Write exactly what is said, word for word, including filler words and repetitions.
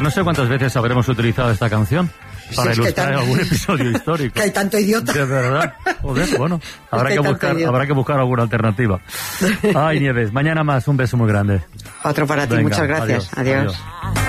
no sé cuántas veces habremos utilizado esta canción para sí, ilustrar tan... algún episodio histórico. Que hay tanto idiota. De verdad. Joder, bueno, habrá que, que buscar, idiota. habrá que buscar alguna alternativa. Ay, Nieves, mañana más, un beso muy grande. Otro para ti, Venga, muchas gracias. Adiós. adiós. adiós.